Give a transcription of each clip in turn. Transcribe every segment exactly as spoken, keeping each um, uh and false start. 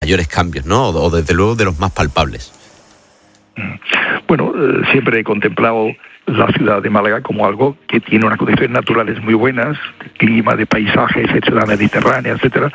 mayores cambios, ¿no? O, o desde luego de los más palpables. Bueno, eh, siempre he contemplado la ciudad de Málaga como algo que tiene unas condiciones naturales muy buenas, de clima, de paisajes, etcétera, mediterránea, etcétera,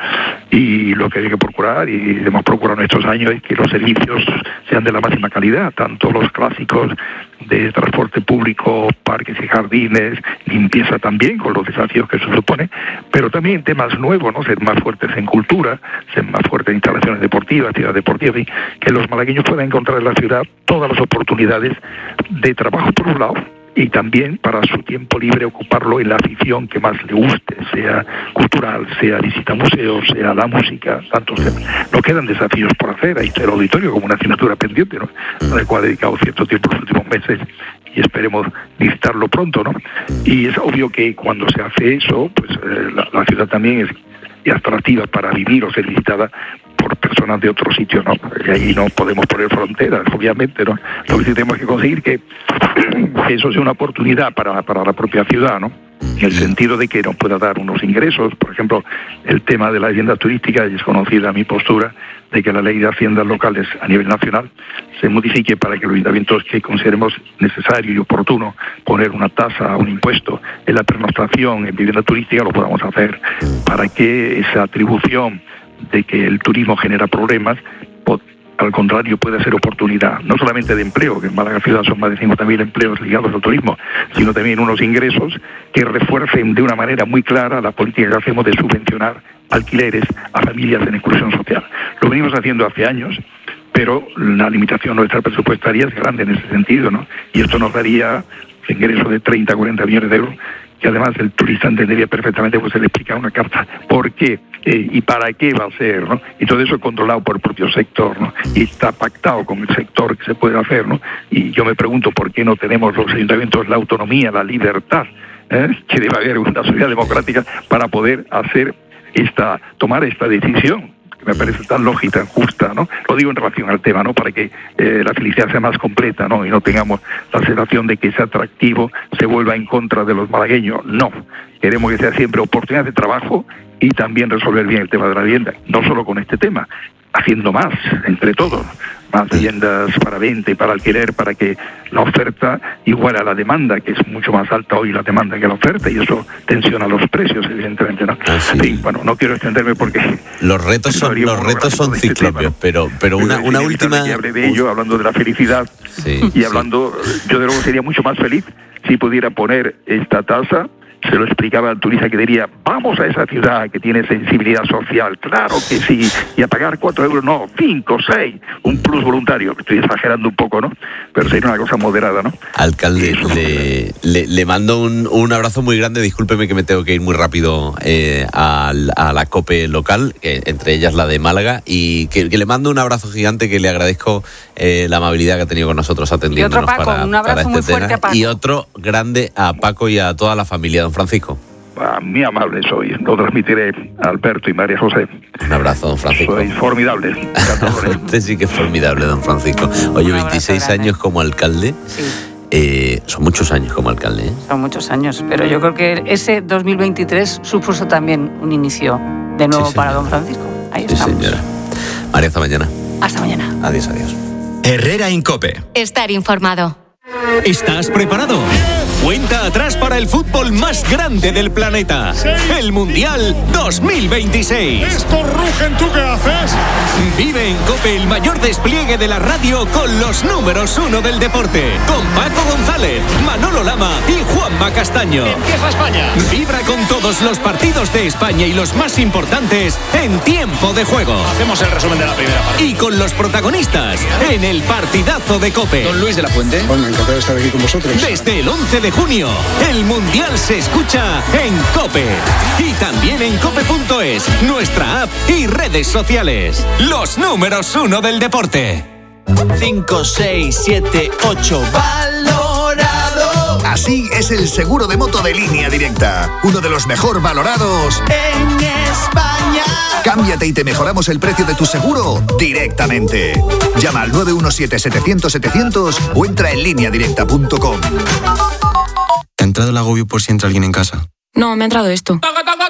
y lo que hay que procurar, y hemos procurado en estos años, es que los servicios sean de la máxima calidad, tanto los clásicos de transporte público, parques y jardines, limpieza también, con los desafíos que eso supone, pero también temas nuevos, ¿no? Ser más fuertes en cultura, ser más fuertes en instalaciones deportivas, actividades deportivas, y que los malagueños puedan encontrar en la ciudad todas las oportunidades de trabajo por un lado, y también para su tiempo libre ocuparlo en la afición que más le guste, sea cultural, sea visita a museos, sea la música, tanto sea. No quedan desafíos por hacer, ahí está el auditorio como una asignatura pendiente, ¿no? Al cual he dedicado cierto tiempo en los últimos meses y esperemos visitarlo pronto, ¿no? Y es obvio que cuando se hace eso, pues eh, la, la ciudad también es atractiva para vivir o ser visitada por personas de otros sitios, ¿no? Y ahí no podemos poner fronteras, obviamente, ¿no? Lo que tenemos que conseguir que, que eso sea una oportunidad para, para la propia ciudad, ¿no? En el sentido de que nos pueda dar unos ingresos. Por ejemplo, el tema de la vivienda turística, y es conocida mi postura de que la ley de haciendas locales a nivel nacional se modifique para que los ayuntamientos que consideremos necesario y oportuno poner una tasa, un impuesto en la pernoctación en vivienda turística, lo podamos hacer, para que esa atribución de que el turismo genera problemas, al contrario, puede ser oportunidad, no solamente de empleo, que en Málaga ciudad son más de cincuenta mil empleos ligados al turismo, sino también unos ingresos que refuercen de una manera muy clara la política que hacemos de subvencionar alquileres a familias en exclusión social. Lo venimos haciendo hace años, pero la limitación nuestra presupuestaria es grande en ese sentido, ¿no? Y esto nos daría ingresos de treinta a cuarenta millones de euros, que además el turista entendería perfectamente, pues se le explica una carta por qué eh, y para qué va a ser, ¿no? Y todo eso controlado por el propio sector, ¿no? Y está pactado con el sector que se puede hacer, ¿no? Y yo me pregunto por qué no tenemos los ayuntamientos la autonomía, la libertad, ¿eh? Que debe haber una sociedad democrática para poder hacer esta, tomar esta decisión. Me parece tan lógica, tan justa, ¿no? Lo digo en relación al tema, ¿no? Para que eh, la felicidad sea más completa, ¿no? Y no tengamos la sensación de que ese atractivo se vuelva en contra de los malagueños. No. Queremos que sea siempre oportunidad de trabajo y también resolver bien el tema de la vivienda. No solo con este tema, haciendo más, entre todos. Más viviendas para venta y para alquiler, para que la oferta iguale a la demanda, que es mucho más alta hoy la demanda que la oferta, y eso tensiona los precios, evidentemente, ¿no? Ah, sí. Sí, bueno, no quiero extenderme porque los retos son los retos son ciclópeos, este pero pero una una última que hable de ello, hablando de la felicidad, sí, y hablando, sí. Yo de luego sería mucho más feliz si pudiera poner esta tasa. Se lo explicaba al turista que diría, vamos a esa ciudad que tiene sensibilidad social, claro que sí, y a pagar cuatro euros, no, cinco, seis, un plus voluntario, estoy exagerando un poco, ¿no? Pero sería una cosa moderada, ¿no? Alcalde, le, le, le mando un, un abrazo muy grande, discúlpeme que me tengo que ir muy rápido eh, a, a la COPE local, que, entre ellas la de Málaga, y que, que le mando un abrazo gigante, que le agradezco eh, la amabilidad que ha tenido con nosotros atendiéndonos. Y otro, Paco, para, un abrazo para este muy fuerte tema. a Paco. Y otro grande a Paco y a toda la familia, don Francisco. Ah, muy amable soy, lo transmitiré a Alberto y María José. Un abrazo, don Francisco. Sois formidables. Usted sí que es formidable, don Francisco. Oye, veintiséis años como alcalde. Sí. Eh, son muchos años como alcalde, ¿eh? Son muchos años, pero yo creo que ese dos mil veintitrés supuso también un inicio de nuevo sí, para don Francisco. Ahí sí, estamos. Señora. María, hasta mañana. Hasta mañana. Adiós, adiós. Herrera en COPE. Estar informado. ¿Estás preparado? Cuenta atrás para el fútbol más grande del planeta. El Mundial dos mil veintiséis. ¡Esto rugen! ¿Tú qué haces? Vive en COPE el mayor despliegue de la radio con los números uno del deporte. Con Paco González, Manolo Lama y Juanma Castaño. Empieza España. Vibra con todos los partidos de España y los más importantes en tiempo de juego. Hacemos el resumen de la primera parte. Y con los protagonistas en el partidazo de COPE. Don Luis de la Fuente. Bueno, encantado de estar aquí con vosotros. Desde el once de junio, el Mundial se escucha en COPE. Y también en cope punto es, nuestra app y redes sociales. Los números uno del deporte. cinco, seis, siete, ocho. Valorado. Así es el seguro de moto de Línea Directa. Uno de los mejor valorados en España. Cámbiate y te mejoramos el precio de tu seguro directamente. Llama al nueve uno siete, setecientos, setecientos o entra en línea directa punto com. ¿Te ha entrado el agobio por si entra alguien en casa? No, me ha entrado esto.